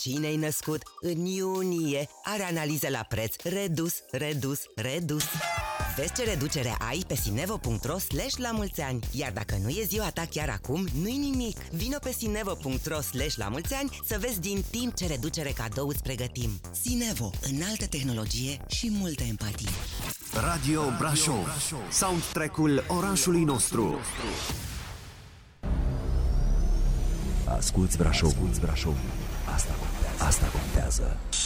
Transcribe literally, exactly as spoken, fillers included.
Cine-i născut în iunie are analize la preț redus, redus, redus. Vezi ce reducere ai pe sinevo punct ro slash la mulți ani. Iar dacă nu e ziua ta chiar acum, nu-i nimic. Vino pe sinevo punct ro slash la mulți ani să vezi din timp ce reducere cadou îți pregătim. Sinevo, înaltă tehnologie și multă empatie. Radio Brașov, soundtrack-ul orașului nostru. Asculți Brașov, Asculți Brașov. Asta contează. Asta contează.